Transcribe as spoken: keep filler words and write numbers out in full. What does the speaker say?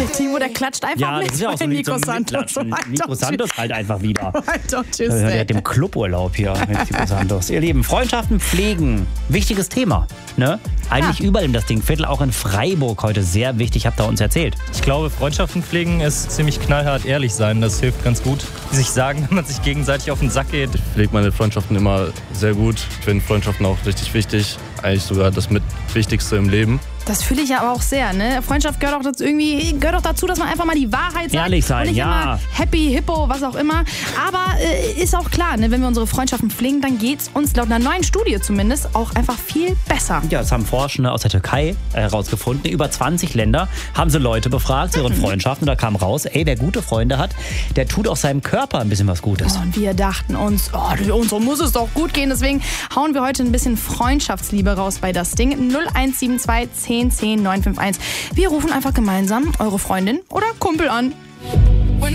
Der Timo, der klatscht einfach Ja, mit das ist ja auch so bei ein Nico so Santos. Nico Santos halt einfach wieder. Alter, tschüss. Der hat den Cluburlaub hier mit Nico Santos. Ihr Lieben, Freundschaften pflegen. Wichtiges Thema. Ne? Eigentlich ja. überall in das Dingviertel, auch in Freiburg heute sehr wichtig, habt ihr uns erzählt. Ich glaube, Freundschaften pflegen ist ziemlich knallhart ehrlich sein. Das hilft ganz gut. Sich sagen, wenn man sich gegenseitig auf den Sack geht. Ich pflege meine Freundschaften immer sehr gut. Ich finde Freundschaften auch richtig wichtig. Eigentlich sogar das mit Wichtigste im Leben. Das fühle ich ja aber auch sehr, ne? Freundschaft gehört auch dazu, irgendwie gehört auch dazu, dass man einfach mal die Wahrheit sagt. Ehrlich sein, und nicht ja. immer happy, hippo, was auch immer. Aber äh, ist auch klar, ne? Wenn wir unsere Freundschaften pflegen, dann geht's uns laut einer neuen Studie zumindest auch einfach viel besser. Ja, das haben Forschende aus der Türkei herausgefunden. In über zwanzig Länder haben sie Leute befragt, zu ihren mhm. Freundschaften. Und da kam raus, ey, wer gute Freunde hat, der tut auch seinem Körper ein bisschen was Gutes. Oh, und wir dachten uns, oh, uns muss es doch gut gehen. Deswegen hauen wir heute ein bisschen Freundschaftsliebe raus bei das Ding. null eins sieben zwei zehn zehn neun fünf eins. Wir rufen einfach gemeinsam eure Freundin oder Kumpel an.